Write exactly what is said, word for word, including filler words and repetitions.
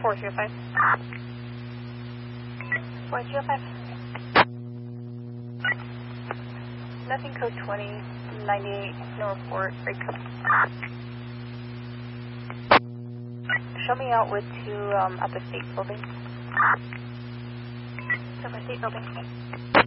four zero five. four zero five. Nothing code twenty, ninety-eight, no report, break. Show me out with two um, at the state building. So the state building.